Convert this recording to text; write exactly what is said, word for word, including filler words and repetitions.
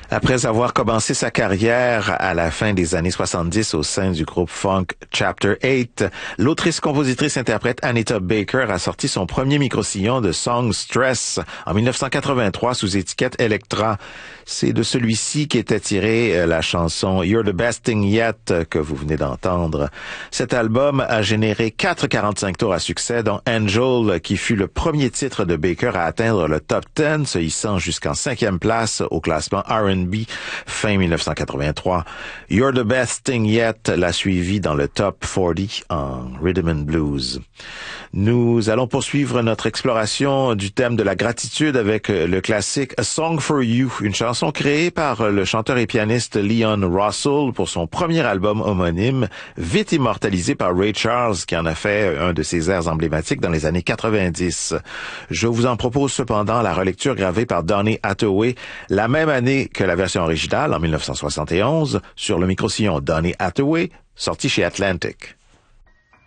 Après avoir commencé sa carrière à la fin des années soixante-dix au sein du groupe funk Chapter huit, l'autrice-compositrice-interprète Anita Baker a sorti son premier micro-sillon de Song Stress en dix-neuf cent quatre-vingt-trois sous étiquette Elektra. C'est de celui-ci qu'était tirée la chanson You're the Best Thing Yet que vous venez d'entendre. Cet album a généré quatre quarante-cinq tours à succès, dont Angel, qui fut le premier titre de Baker à atteindre le top dix, se hissant jusqu'en cinquième place au classement R and B fin dix-neuf cent quatre-vingt-trois. You're the Best Thing Yet l'a suivi dans le top quarante en Rhythm and Blues. Nous allons poursuivre notre exploration du thème de la gratitude avec le classique A Song for You, une chanson créée par le chanteur et pianiste Leon Russell pour son premier album homonyme, vite immortalisé par Ray Charles, qui en a fait un de ses airs emblématiques dans les années quatre-vingt-dix. Je vous en propose cependant la relecture gravée par Donny Hathaway la même année que la version originale, en dix-neuf cent soixante et onze, sur le micro-sillon Donny Hathaway, sorti chez Atlantic.